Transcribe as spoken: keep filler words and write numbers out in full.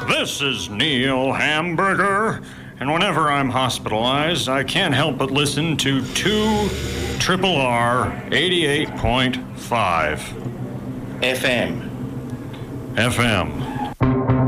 This is Neil Hamburger, and whenever I'm hospitalized, I can't help but listen to two Triple R eighty-eight point five F M. F M.